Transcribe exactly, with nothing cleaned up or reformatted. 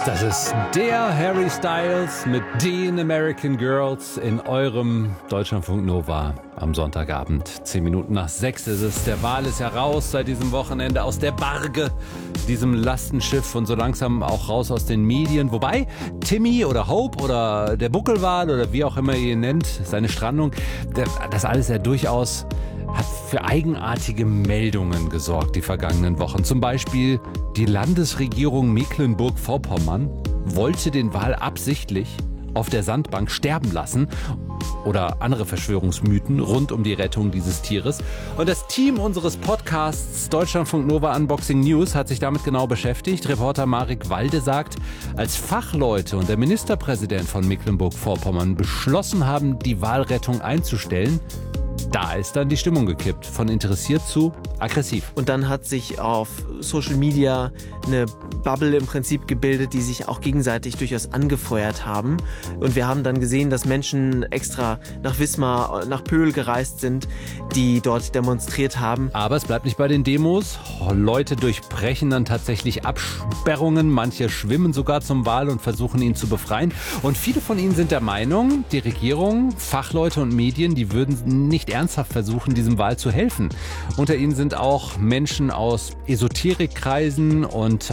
Das ist der Harry Styles mit den American Girls in eurem Deutschlandfunk Nova am Sonntagabend. Zehn Minuten nach sechs ist es. Der Wal ist ja raus seit diesem Wochenende aus der Barge, diesem Lastenschiff, und so langsam auch raus aus den Medien. Wobei Timmy oder Hope oder der Buckelwal oder wie auch immer ihr ihn nennt, seine Strandung, das alles ja durchaus hat für eigenartige Meldungen gesorgt die vergangenen Wochen. Zum Beispiel die Landesregierung Mecklenburg-Vorpommern wollte den Wal absichtlich auf der Sandbank sterben lassen, oder andere Verschwörungsmythen rund um die Rettung dieses Tieres. Und das Team unseres Podcasts Deutschlandfunk Nova Unboxing News hat sich damit genau beschäftigt. Reporter Marek Walde sagt, als Fachleute und der Ministerpräsident von Mecklenburg-Vorpommern beschlossen haben, die Walrettung einzustellen, da ist dann die Stimmung gekippt. Von interessiert zu aggressiv. Und dann hat sich auf Social Media eine Bubble im Prinzip gebildet, die sich auch gegenseitig durchaus angefeuert haben. Und wir haben dann gesehen, dass Menschen extra nach Wismar, nach Pöhl gereist sind, die dort demonstriert haben. Aber es bleibt nicht bei den Demos. Leute durchbrechen dann tatsächlich Absperrungen. Manche schwimmen sogar zum Wal und versuchen ihn zu befreien. Und viele von ihnen sind der Meinung, die Regierung, Fachleute und Medien, die würden nicht ernsthaft versuchen, diesem Wal zu helfen. Unter ihnen sind auch Menschen aus Esoterikkreisen und